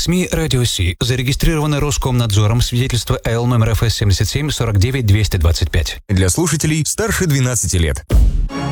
СМИ «Радио Си» зарегистрированы Роскомнадзором, свидетельство Л номер ФС 77 49 225. Для слушателей старше 12 лет.